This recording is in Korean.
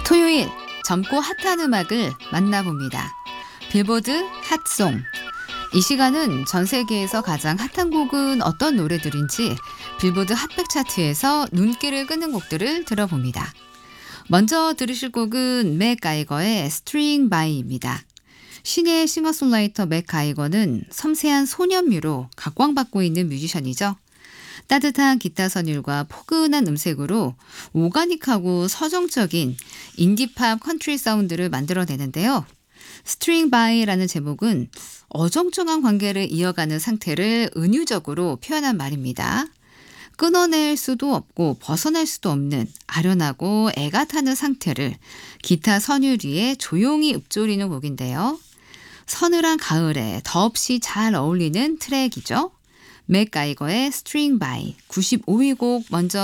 토요일 젊고 핫한 음악을 만나봅니다. 빌보드 핫송. 이 시간은 전 세계에서 가장 핫한 곡은 어떤 노래들인지 빌보드 핫백 차트에서 눈길을 끄는 곡들을 들어봅니다. 먼저 들으실 곡은 맥 가이거의 String By입니다. 신의 싱어송라이터 맥 가이거는 섬세한 소년미로 각광받고 있는 뮤지션이죠. 따뜻한 기타 선율과 포근한 음색으로 오가닉하고 서정적인 인디팝 컨트리 사운드를 만들어내는데요. String By라는 제목은 어정쩡한 관계를 이어가는 상태를 은유적으로 표현한 말입니다. 끊어낼 수도 없고 벗어날 수도 없는 아련하고 애가 타는 상태를 기타 선율 위에 조용히 읊조리는 곡인데요. 서늘한 가을에 더없이 잘 어울리는 트랙이죠. 맥 가이거의 String By 95위 곡 먼저